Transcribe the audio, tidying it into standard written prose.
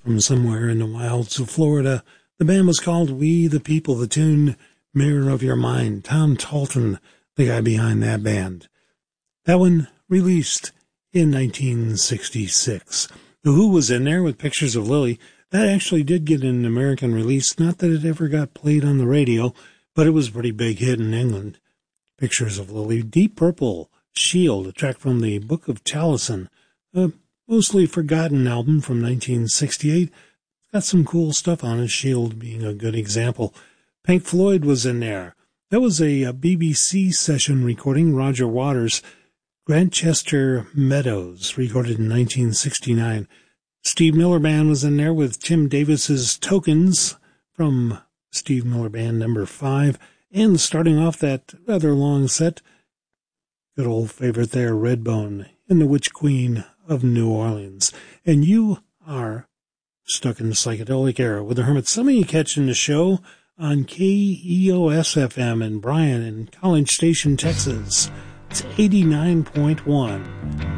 from somewhere in the wilds of Florida. The band was called We the People. The tune, Mirror of Your Mind. Tom Talton, the guy behind that band. That one released in 1966. The Who was in there with Pictures of Lily. That actually did get an American release. Not that it ever got played on the radio, but it was a pretty big hit in England. Pictures of Lily. Deep Purple, Shield, a track from the Book of Taliesin, a mostly forgotten album from 1968. It's got some cool stuff on it, Shield being a good example. Pink Floyd was in there. That was a BBC session recording, Roger Waters, Grantchester Meadows, recorded in 1969. Steve Miller Band was in there with Tim Davis's Tokens from Steve Miller Band number 5. And starting off that rather long set, good old favorite there, Redbone in the Witch Queen of New Orleans. And you are stuck in the psychedelic era with the Hermits. Some of you catching the show on KEOS-FM in Bryan in College Station, Texas. It's 89.1